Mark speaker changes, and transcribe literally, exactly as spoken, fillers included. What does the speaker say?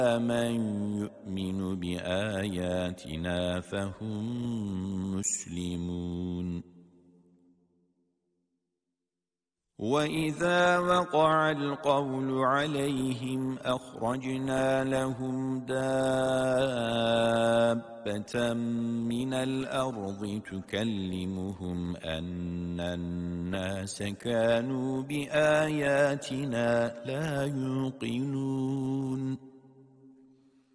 Speaker 1: من يؤمن بآياتنا فهم مسلمون وإذا وقع القول عليهم أخرجنا لهم دابة من الأرض تكلمهم أن الناس كانوا بآياتنا لا يوقنون